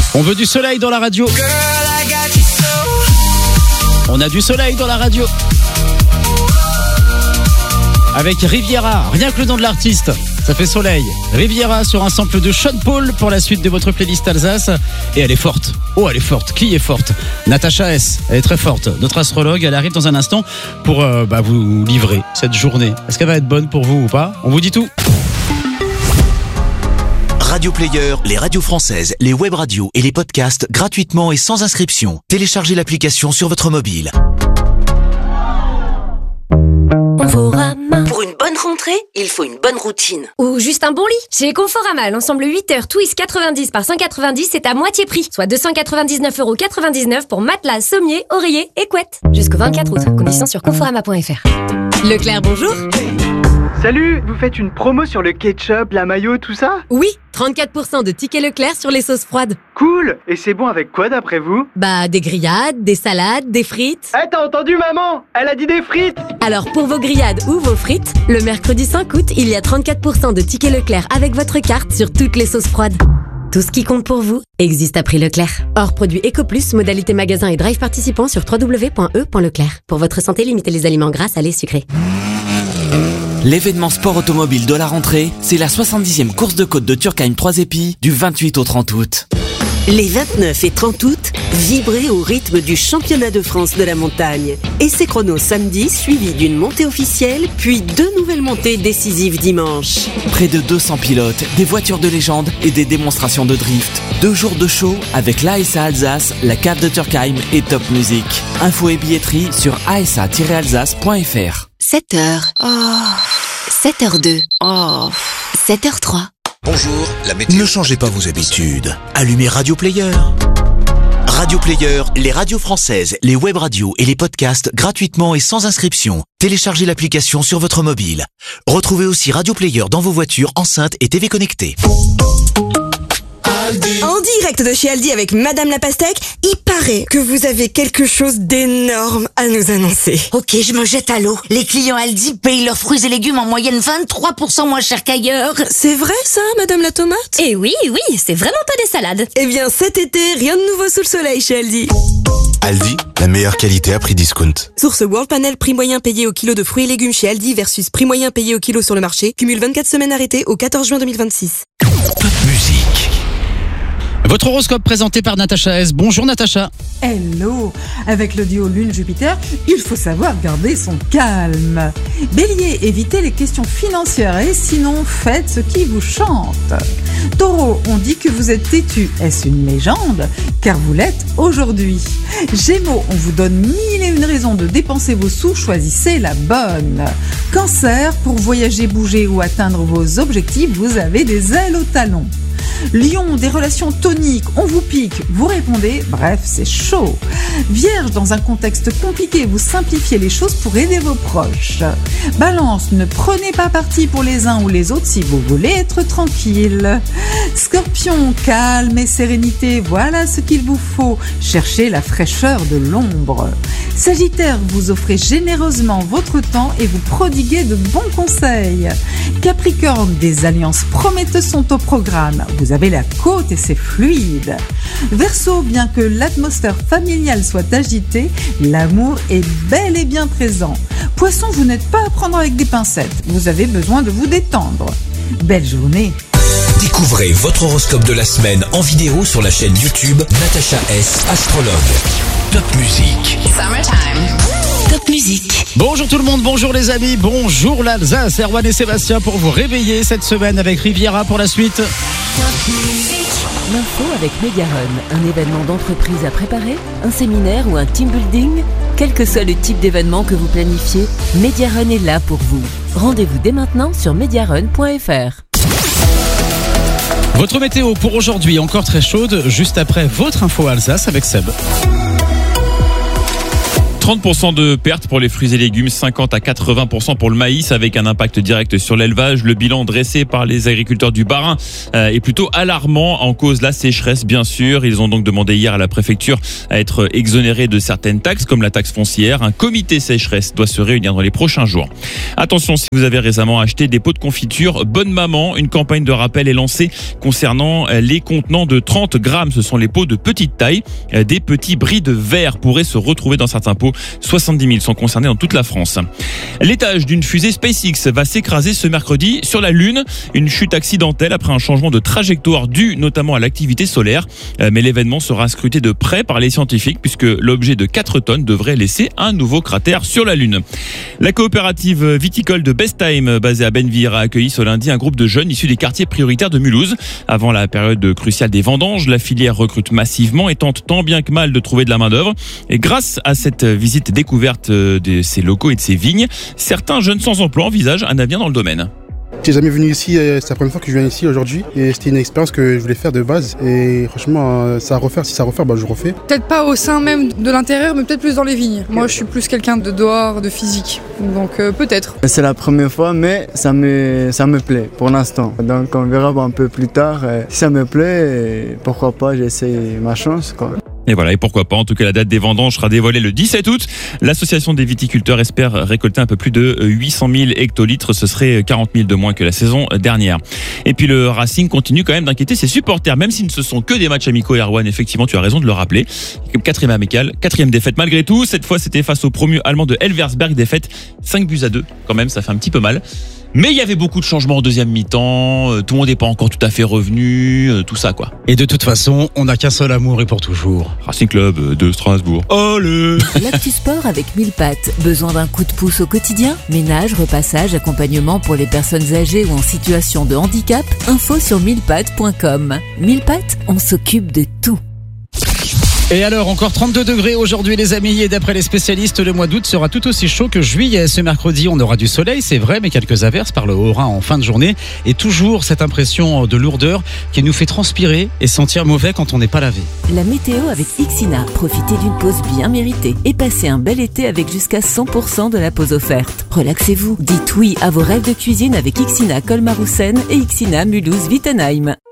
On veut du soleil dans la radio. On a du soleil dans la radio. Avec Riviera, rien que le nom de l'artiste, ça fait soleil. Riviera sur un sample de Sean Paul pour la suite de votre playlist Alsace. Et elle est forte. Oh, elle est forte. Qui est forte? Natacha S. Elle est très forte. Notre astrologue, elle arrive dans un instant pour vous livrer cette journée. Est-ce qu'elle va être bonne pour vous ou pas? On vous dit tout. Radio Player, les radios françaises, les web radios et les podcasts gratuitement et sans inscription. Téléchargez l'application sur votre mobile. Conforama. Pour une bonne rentrée, il faut une bonne routine. Ou juste un bon lit. Chez Conforama, l'ensemble 8 heures Twist 90 par 190, c'est à moitié prix. Soit 299,99€ pour matelas, sommier, oreiller et couette. Jusqu'au 24 août. Conditions sur conforama.fr. Leclerc, bonjour. Salut, vous faites une promo sur le ketchup, la mayo, tout ça? Oui, 34% de tickets Leclerc sur les sauces froides. Cool. Et c'est bon avec quoi d'après vous? Des grillades, des salades, des frites. Eh, t'as entendu maman? Elle a dit des frites. Alors pour vos grillades ou vos frites, le mercredi 5 août, il y a 34% de tickets Leclerc avec votre carte sur toutes les sauces froides. Tout ce qui compte pour vous existe à prix Leclerc. Hors produit EcoPlus, modalité magasin et drive participant sur www.e.leclerc. Pour votre santé, limitez les aliments gras, salés, sucrés. L'événement sport automobile de la rentrée, c'est la 70e course de côte de Turckheim 3 Épis du 28 au 30 août. Les 29 et 30 août, vibrez au rythme du championnat de France de la montagne. Essai chrono samedi, suivi d'une montée officielle, puis 2 nouvelles montées décisives dimanche. Près de 200 pilotes, des voitures de légende et des démonstrations de drift. 2 jours de show avec l'ASA Alsace, la cave de Turckheim et Top Music. Infos et billetterie sur asa-alsace.fr. 7h. 7h02. 7h03. Bonjour, la météo. Ne changez pas vos habitudes. Allumez Radio Player. Radio Player, les radios françaises, les web radios et les podcasts gratuitement et sans inscription. Téléchargez l'application sur votre mobile. Retrouvez aussi Radio Player dans vos voitures, enceintes et TV connectées. En direct de chez Aldi avec Madame la Pastèque, il paraît que vous avez quelque chose d'énorme à nous annoncer. Ok, je me jette à l'eau. Les clients Aldi payent leurs fruits et légumes en moyenne 23% moins cher qu'ailleurs. C'est vrai ça, Madame la Tomate? Et oui, c'est vraiment pas des salades. Eh bien cet été, rien de nouveau sous le soleil chez Aldi. Aldi, la meilleure qualité à prix discount. Source World Panel, prix moyen payé au kilo de fruits et légumes chez Aldi versus prix moyen payé au kilo sur le marché. Cumule 24 semaines arrêtées au 14 juin 2026. Top musique. Votre horoscope présenté par Natacha S. Bonjour Natacha. Hello. Avec le duo Lune-Jupiter, il faut savoir garder son calme. Bélier, évitez les questions financières et sinon faites ce qui vous chante. Taureau, on dit que vous êtes têtu. Est-ce une légende? Car vous l'êtes aujourd'hui. Gémeaux, on vous donne 1001 raisons de dépenser vos sous, choisissez la bonne. Cancer, pour voyager, bouger ou atteindre vos objectifs, vous avez des ailes au talon. Lion, des relations toniques, on vous pique, vous répondez, bref, c'est chaud. Vierge, dans un contexte compliqué, vous simplifiez les choses pour aider vos proches. Balance, ne prenez pas parti pour les uns ou les autres si vous voulez être tranquille. Scorpion, calme et sérénité, voilà ce qu'il vous faut. Cherchez la fraîcheur de l'ombre. Sagittaire, vous offrez généreusement votre temps et vous prodiguez de bons conseils. Capricorne, des alliances prometteuses sont au programme. Vous avez la côte et c'est fluide. Verseau, bien que l'atmosphère familiale soit agitée, l'amour est bel et bien présent. Poisson, vous n'êtes pas à prendre avec des pincettes. Vous avez besoin de vous détendre. Belle journée. Découvrez votre horoscope de la semaine en vidéo sur la chaîne YouTube Natacha S. Astrologue. Top musique. Summertime. Top musique. Bonjour tout le monde, bonjour les amis, bonjour l'Alsace, Erwan et Sébastien pour vous réveiller cette semaine avec Riviera pour la suite. L'info avec Mediarun, un événement d'entreprise à préparer, un séminaire ou un team building, quel que soit le type d'événement que vous planifiez, Mediarun est là pour vous. Rendez-vous dès maintenant sur mediarun.fr. Votre météo pour aujourd'hui, encore très chaude, juste après votre info Alsace avec Seb. 30% de pertes pour les fruits et légumes, 50 à 80% pour le maïs, avec un impact direct sur l'élevage. Le bilan dressé par les agriculteurs du Bas-Rhin est plutôt alarmant, en cause la sécheresse bien sûr. Ils ont donc demandé hier à la préfecture à être exonérés de certaines taxes comme la taxe foncière. Un comité sécheresse doit se réunir dans les prochains jours. Attention, si vous avez récemment acheté des pots de confiture Bonne Maman, une campagne de rappel est lancée concernant les contenants de 30 grammes. Ce sont les pots de petite taille. Des petits bris de verre pourraient se retrouver dans certains pots. 70 000 sont concernés dans toute la France. L'étage d'une fusée SpaceX va s'écraser ce mercredi sur la Lune. Une chute accidentelle après un changement de trajectoire dû notamment à l'activité solaire. Mais l'événement sera scruté de près par les scientifiques puisque l'objet de 4 tonnes devrait laisser un nouveau cratère sur la Lune. La coopérative viticole de Bestheim, basée à Benneville, a accueilli ce lundi un groupe de jeunes issus des quartiers prioritaires de Mulhouse. Avant la période cruciale des vendanges, la filière recrute massivement et tente tant bien que mal de trouver de la main-d'œuvre. Et grâce à cette visite découverte de ces locaux et de ces vignes, certains jeunes sans emploi envisagent un avenir dans le domaine. J'ai jamais venu ici, c'est la première fois que je viens ici aujourd'hui et c'était une expérience que je voulais faire de base et franchement ça à refaire, si ça à refaire je refais. Peut-être pas au sein même de l'intérieur mais peut-être plus dans les vignes. Moi je suis plus quelqu'un de dehors, de physique, donc peut-être. C'est la première fois mais ça me plaît pour l'instant, donc on verra un peu plus tard. Si ça me plaît, pourquoi pas j'essaie ma chance quoi. Et voilà, et pourquoi pas, en tout cas la date des vendanges sera dévoilée le 17 août. L'association des viticulteurs espère récolter un peu plus de 800 000 hectolitres, ce serait 40 000 de moins que la saison dernière. Et puis le Racing continue quand même d'inquiéter ses supporters, même si ce ne sont que des matchs amicaux. Erwan, effectivement tu as raison de le rappeler. Quatrième défaite malgré tout, cette fois c'était face au promu allemand de Elversberg, défaite 5-2 quand même, ça fait un petit peu mal. Mais il y avait beaucoup de changements en deuxième mi-temps, tout le monde n'est pas encore tout à fait revenu, tout ça quoi. Et de toute façon, on n'a qu'un seul amour et pour toujours. Racing Club de Strasbourg. Allez. L'Actu Sport avec 1000 pattes. Besoin d'un coup de pouce au quotidien? Ménage, repassage, accompagnement pour les personnes âgées ou en situation de handicap? Info sur 1000pattes.com. 1000 pattes, on s'occupe de tout. Et alors, encore 32 degrés aujourd'hui les amis, et d'après les spécialistes, le mois d'août sera tout aussi chaud que juillet. Ce mercredi, on aura du soleil, c'est vrai, mais quelques averses par le Haut-Rhin en fin de journée. Et toujours cette impression de lourdeur qui nous fait transpirer et sentir mauvais quand on n'est pas lavé. La météo avec Ixina. Profitez d'une pause bien méritée et passez un bel été avec jusqu'à 100% de la pause offerte. Relaxez-vous, dites oui à vos rêves de cuisine avec Ixina Colmar-Roussen et Ixina Mulhouse-Wittenheim.